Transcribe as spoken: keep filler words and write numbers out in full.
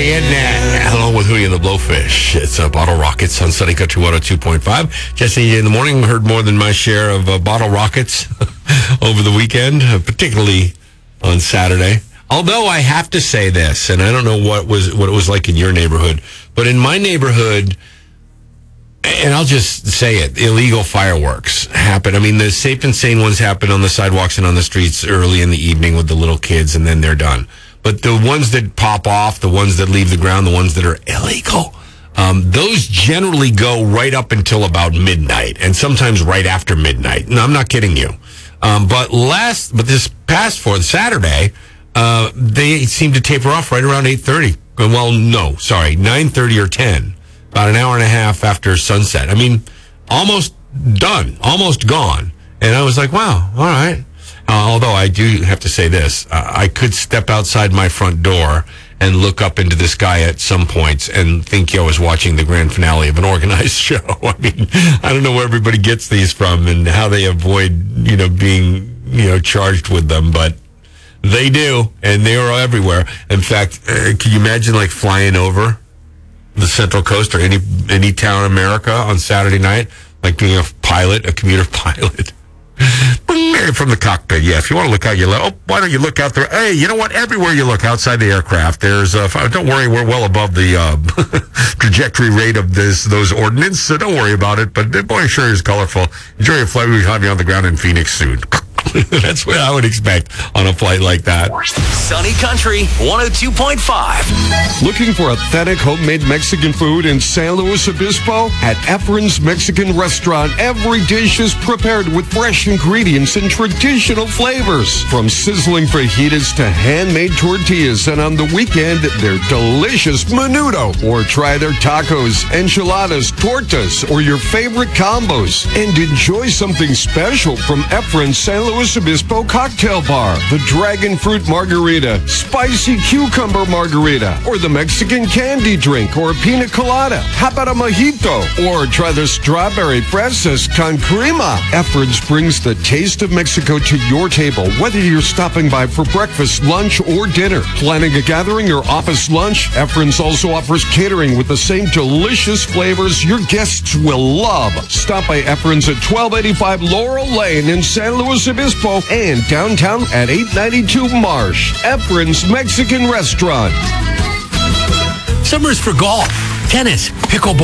and Nat, along with Hootie and the Blowfish. It's uh, Bottle Rockets on Sunny Country one oh two point five. Jesse, in the morning, heard more than my share of uh, Bottle Rockets over the weekend, uh, particularly on Saturday. Although I have to say this, and I don't know what was what it was like in your neighborhood, but in my neighborhood, and I'll just say it, illegal fireworks happen. I mean, the safe and sane ones happen on the sidewalks and on the streets early in the evening with the little kids, and then they're done. But the ones that pop off, the ones that leave the ground, the ones that are illegal, um, those generally go right up until about midnight, and sometimes right after midnight. No, I'm not kidding you. Um, but last, but this past for Saturday, uh, they seem to taper off right around eight thirty. Well, no, sorry, nine thirty or ten. About an hour and a half after sunset. I mean, almost done, almost gone. And I was like, wow, all right. Uh, although I do have to say this, uh, I could step outside my front door and look up into the sky at some points and think I was watching the grand finale of an organized show. I mean, I don't know where everybody gets these from and how they avoid, you know, being, you know, charged with them, but they do, and they are everywhere. In fact, uh, can you imagine, like, flying over the Central Coast or any any town in America on Saturday night, like being a pilot, a commuter pilot, from the cockpit? Yeah, if you want to look out, you look. Oh, why don't you look out there? Hey, you know what? Everywhere you look outside the aircraft, there's. Uh, don't worry, we're well above the uh, trajectory rate of this those ordnance, so don't worry about it. But boy, sure is colorful. Enjoy your flight. We'll have you on the ground in Phoenix soon. That's what I would expect on a flight like that. Sunny Country one oh two point five. Looking for authentic homemade Mexican food in San Luis Obispo? At Efren's Mexican Restaurant, every dish is prepared with fresh ingredients and traditional flavors. From sizzling fajitas to handmade tortillas, and on the weekend, their delicious menudo. Or try their tacos, enchiladas, tortas, or your favorite combos. And enjoy something special from Efren's San Luis Obispo Cocktail Bar. The Dragon Fruit Margarita, Spicy Cucumber Margarita, or the Mexican Candy Drink, or Pina Colada. How about a Mojito? Or try the Strawberry Fresas con Crema. Efren's brings the taste of Mexico to your table, whether you're stopping by for breakfast, lunch, or dinner. Planning a gathering or office lunch? Efren's also offers catering with the same delicious flavors your guests will love. Stop by Efren's at twelve eighty-five Laurel Lane in San Luis Obispo and downtown at eight ninety-two Marsh. Efren's Mexican Restaurant. Summer's for golf, tennis, pickleball.